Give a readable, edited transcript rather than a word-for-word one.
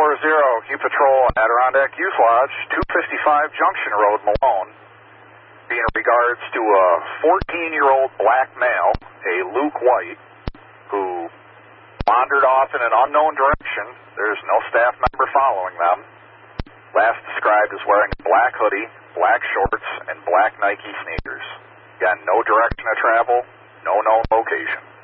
1040, Q Patrol, Adirondack Youth Lodge, 255 Junction Road, Malone. Being in regards to a 14-year-old black male, a Luke White, who wandered off in an unknown direction. There's no staff member following them. Last described as wearing a black hoodie, black shorts, and black Nike sneakers. Again, no direction of travel, no known location.